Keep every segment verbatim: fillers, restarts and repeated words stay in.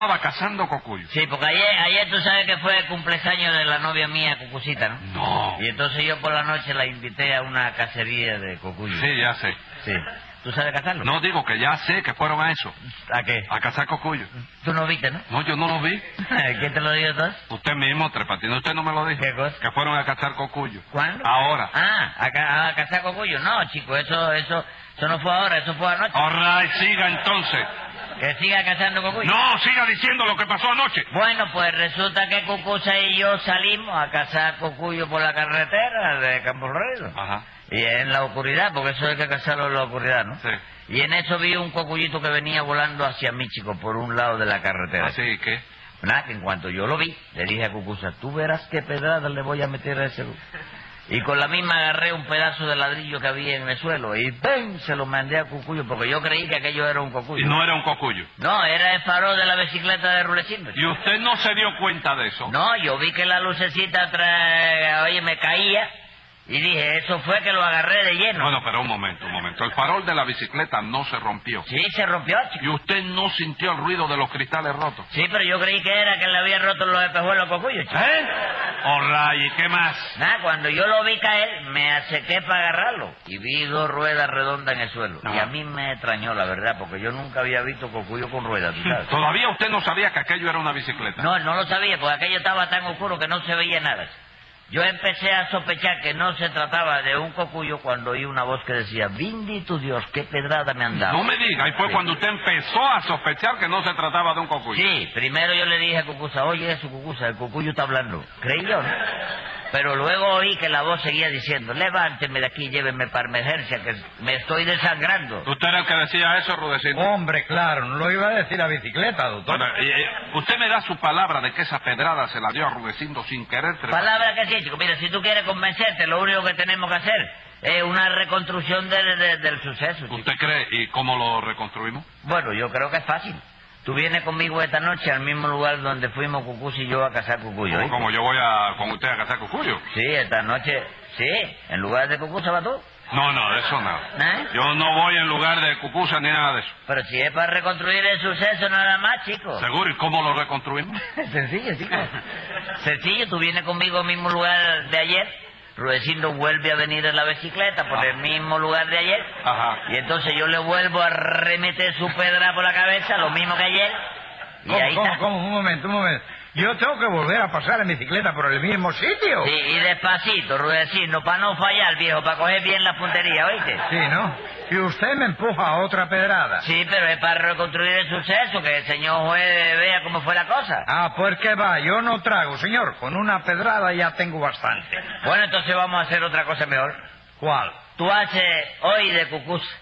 Estaba cazando cocuyo. Sí, porque ayer, ayer tú sabes que fue el cumpleaños de la novia mía, Cucucita, ¿no? No. Y entonces yo por la noche la invité a una cacería de cocuyo. Sí, ya sé. Sí. ¿Tú sabes cazarlo? No, digo que ya sé que fueron a eso. ¿A qué? A cazar cocuyo. Tú no viste, ¿no? No, yo no lo vi. ¿Quién te lo dijo entonces? Usted mismo, Tres Patines, usted no me lo dijo. ¿Qué cosa? Que fueron a cazar cocuyo. ¿Cuándo? Ahora. Ah, a, ca a cazar cocuyo. No, chico, eso, eso, eso no fue ahora, eso fue anoche. All right, siga entonces. ¿Que siga cazando cocuyo? No, siga diciendo lo que pasó anoche. Bueno, pues resulta que Cucusa y yo salimos a cazar cocuyo por la carretera de Campo Redondo. Ajá. Y en la oscuridad, porque eso hay que cazarlo en la oscuridad, ¿no? Sí. Y en eso vi un cocuyito que venía volando hacia mí, chico, por un lado de la carretera. Así que. Nada, que en cuanto yo lo vi, le dije a Cucusa, tú verás qué pedrada le voy a meter a ese... Y con la misma agarré un pedazo de ladrillo que había en el suelo y ¡pum! Se lo mandé a Cucuyo, porque yo creí que aquello era un cocuyo. Y no era un cocuyo. No, era el farol de la bicicleta de Rulecindo. ¿Y usted no se dio cuenta de eso? No, yo vi que la lucecita atrás, oye, me caía y dije, eso fue que lo agarré de lleno. Bueno, pero un momento, un momento. El farol de la bicicleta no se rompió. Sí, se rompió, chico. ¿Y usted no sintió el ruido de los cristales rotos? Sí, pero yo creí que era que le había roto los espejuelos cocuyos, chico. ¿Eh? All right, ¿y qué más? Nada, cuando yo lo vi caer, me acerqué para agarrarlo y vi dos ruedas redondas en el suelo. Ajá. Y a mí me extrañó, la verdad, porque yo nunca había visto cocuyo con ruedas, ¿tú sabes? Todavía usted no sabía que aquello era una bicicleta. No, no lo sabía, porque aquello estaba tan oscuro que no se veía nada. Yo empecé a sospechar que no se trataba de un cocuyo cuando oí una voz que decía, bendito Dios, qué pedrada me han dado. No me diga, y fue Sí. cuando usted empezó a sospechar que no se trataba de un cocuyo. Sí, primero yo le dije a Cucusa, oye eso, Cucusa, el cucuyo está hablando. Creí yo, ¿no? Pero luego oí que la voz seguía diciendo, levánteme de aquí, llévenme para emergencia, que me estoy desangrando. ¿Usted era el que decía eso, Rudecindo? Hombre, claro, no lo iba a decir la bicicleta, doctor. Bueno, y, y, usted me da su palabra de que esa pedrada se la dio a Rudecindo sin querer. Tres Palabra que sí, chico. Mira, si tú quieres convencerte, lo único que tenemos que hacer es una reconstrucción del, del, del suceso, chico. ¿Usted cree? ¿Y cómo lo reconstruimos? Bueno, yo creo que es fácil. Tú vienes conmigo esta noche al mismo lugar donde fuimos Cucusa y yo a cazar cucuyo, ¿Cómo, ¿oíste? cómo yo voy a, con usted a cazar cucuyo? Sí, esta noche, sí, en lugar de Cucusa va tú. No, no, de eso nada. ¿Eh? Yo no voy en lugar de Cucusa ni nada de eso. Pero si es para reconstruir el suceso nada más, chico. ¿Seguro? ¿Y cómo lo reconstruimos? Sencillo, chico. Sencillo, tú vienes conmigo al mismo lugar de ayer. Rudecindo vuelve a venir en la bicicleta por Ah. el mismo lugar de ayer. Ajá. Y entonces yo le vuelvo a remeter su pedra por la cabeza, lo mismo que ayer. Y ¿Cómo, ahí cómo, está. cómo? Un momento, un momento. Yo tengo que volver a pasar en bicicleta por el mismo sitio. Sí, y despacito, Rudecindo, para no fallar, viejo, para coger bien la puntería, ¿oíste? Sí, ¿no? Y usted me empuja a otra pedrada. Sí, pero es para reconstruir el suceso, que el señor juez vea cómo fue la cosa. Ah, pues que va, yo no trago, señor. Con una pedrada ya tengo bastante. Bueno, entonces vamos a hacer otra cosa mejor. ¿Cuál? Tú haces hoy de Cucusa.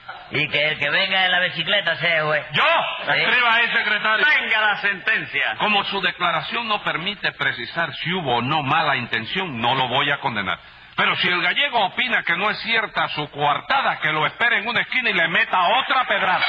Y que el que venga en la bicicleta sea juez. ¡Yo! Sí. Escriba ahí, secretario. ¡Venga la sentencia! Como su declaración no permite precisar si hubo o no mala intención, no lo voy a condenar. Pero si el gallego opina que no es cierta su coartada, que lo espere en una esquina y le meta otra pedrada.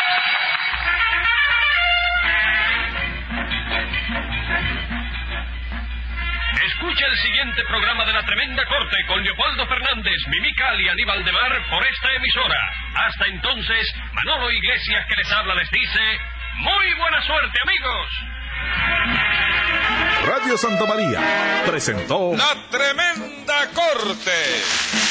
Escucha el siguiente programa de La Tremenda Corte con Leopoldo Fernández, Mimical y Aníbal de Mar por esta emisora. Hasta entonces, Manolo Iglesias que les habla les dice, ¡muy buena suerte, amigos! Radio Santa María presentó La Tremenda Corte.